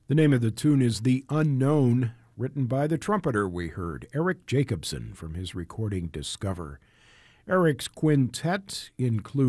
The name of the tune is The Unknown, written by the trumpeter we heard, Eric Jacobson, from his recording Discover. Eric's quintet includes